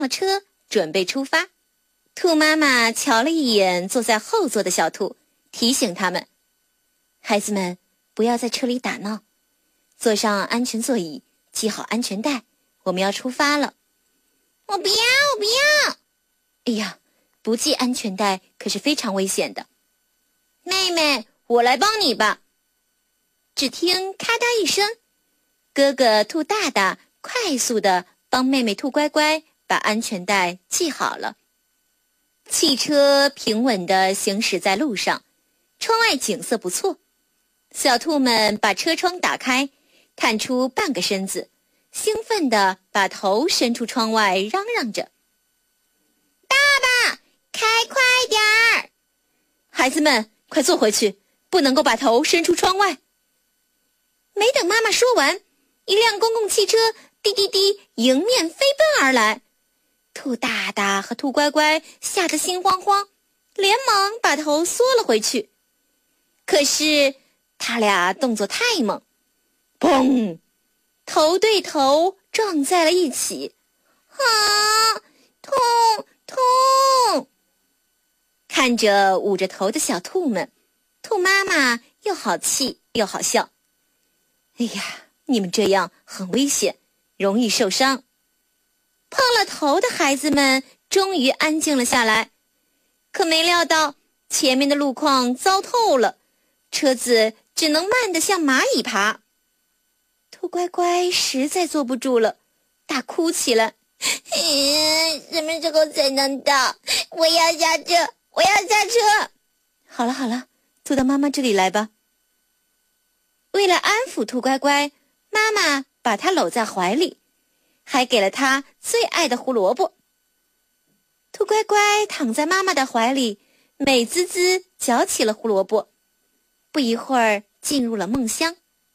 了车，准备出发。兔妈妈瞧了一眼坐在后座的小兔，提醒他们：孩子们，不要在车里打闹，坐上安全座椅，系好安全带，我们要出发了。 我不要！ 哎呀，不系安全带可是非常危险的。 妹妹，我来帮你吧。 只听咔嗒一声，哥哥兔大大快速地帮妹妹兔乖乖把安全带系好了。汽车平稳地行驶在路上，窗外景色不错。小兔们把车窗打开，探出半个身子，兴奋地把头伸出窗外，嚷嚷着： 爸爸，开快点儿！ 孩子们，快坐回去，不能够把头伸出窗外。没等妈妈说完，一辆公共汽车滴滴滴迎面飞奔而来。兔大大和兔乖乖吓得心慌慌，连忙把头缩了回去。可是他俩动作太猛，砰！头对头撞在了一起。 啊，痛！ 看着捂着头的小兔们，兔妈妈又好气又好笑。哎呀，你们这样很危险，容易受伤。碰了头的孩子们终于安静了下来，可没料到前面的路况糟透了，车子只能慢得像蚂蚁爬。兔乖乖实在坐不住了，大哭起来。 什么时候才能到？我要下车！ 好了，坐到妈妈这里来吧。为了安抚兔乖乖，妈妈把它搂在怀里，还给了它最爱的胡萝卜。兔乖乖躺在妈妈的怀里，美滋滋嚼起了胡萝卜。不一会儿，进入了梦乡。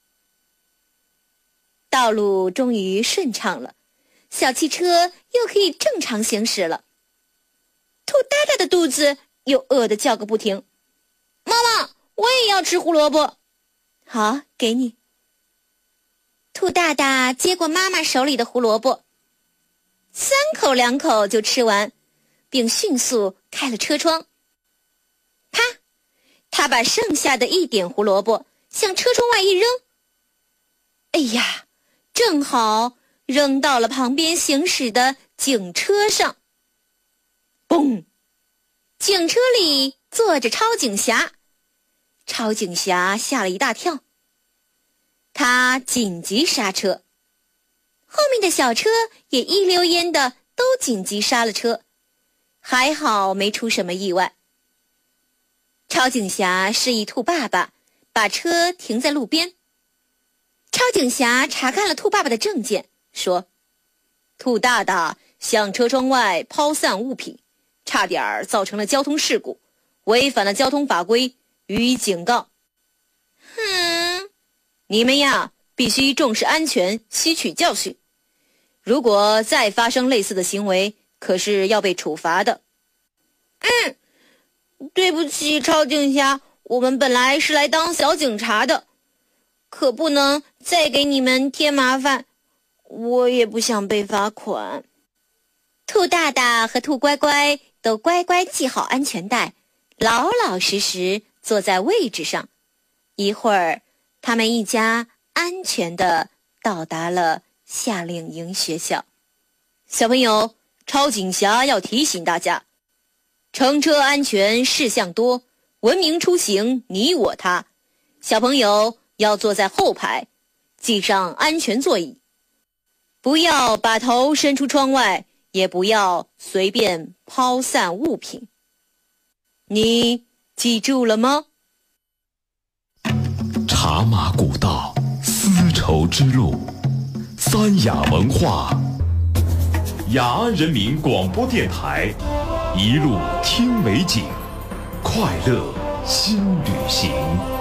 道路终于顺畅了，小汽车又可以正常行驶了。兔大大的肚子又饿得叫个不停。 妈妈，我也要吃胡萝卜。 好，给你。兔大大接过妈妈手里的胡萝卜，3口2口就吃完，并迅速开了车窗。啪！他把剩下的一点胡萝卜向车窗外一扔。哎呀，正好扔到了旁边行驶的警车上。嘣！警车里坐着超警侠。超警侠吓了一大跳，他紧急刹车，后面的小车也一溜烟的都紧急刹了车，还好没出什么意外。超警侠示意兔爸爸把车停在路边。超警侠查看了兔爸爸的证件，说：兔大大向车窗外抛散物品，差点造成了交通事故，违反了交通法规，予以警告。你们呀，必须重视安全，吸取教训。如果再发生类似的行为，可是要被处罚的。 对不起，超警侠，我们本来是来当小警察的，可不能再给你们添麻烦，我也不想被罚款。 兔大大和兔乖乖都乖乖系好安全带，老老实实坐在位置上。一会儿，他们一家安全地到达了夏令营学校。小朋友，超警侠要提醒大家，乘车安全事项多，文明出行你我他。小朋友要坐在后排，系上安全座椅，不要把头伸出窗外，也不要随便抛散物品。你记住了吗？ 茶马古道，丝绸之路，三雅文化，雅安人民广播电台，一路听美景，快乐新旅行。